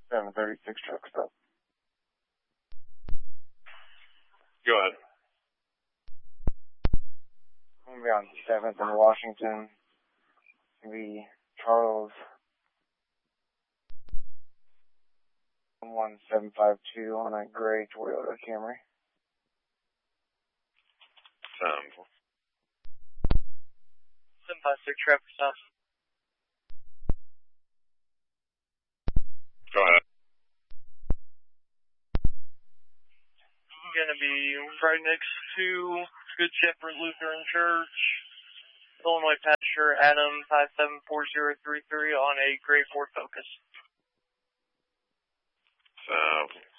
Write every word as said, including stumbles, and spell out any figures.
seven thirty-six truck stop. Go ahead. I'm going to be on seventh in Washington. It's going to be Charles one seven five two on a gray Toyota Camry. Um, seven five six traffic stop. Go ahead. I'm going to be right next to Good Shepherd Lutheran Church, Illinois Pastor Adam five seven four zero three three on a gray Ford Focus. So,